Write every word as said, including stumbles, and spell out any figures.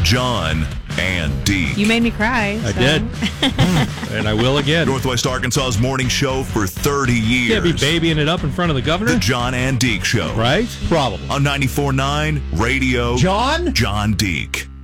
John and Deke. You made me cry. I so. did. And I will again. Northwest Arkansas's morning show for thirty years. Can't be babying it up in front of the governor. The John and Deke Show. Right? Probably. On ninety-four point nine Radio John? John Deke.